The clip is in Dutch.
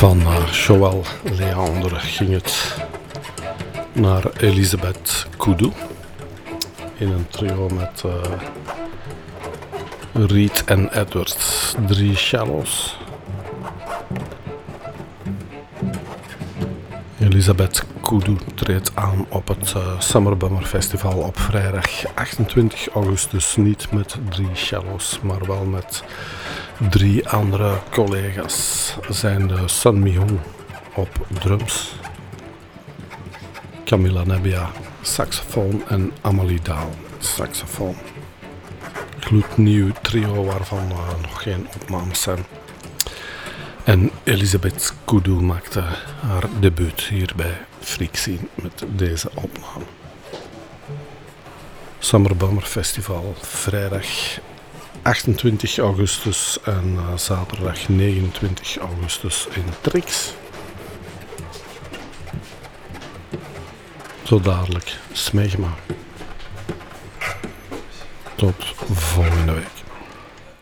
Van Joël Leander ging het naar Elisabeth Koudou in een trio met Reed en Edwards, 3 cello's. Elisabeth Koudou treedt aan op het Summer Bummer Festival op vrijdag 28 augustus. Niet met 3 cello's, maar wel met 3 andere collega's. Zijn de Sun Mi-hong op drums, Camilla Nebbia saxofoon en Amelie Daal saxofoon. Gloednieuw trio waarvan nog geen opnames zijn. En Elisabeth Koudou maakte haar debuut hier bij Freakscene met deze opname. Summer Bummer Festival, vrijdag 28 augustus en zaterdag 29 augustus in Trix. Tot dadelijk, smegma. Tot volgende week.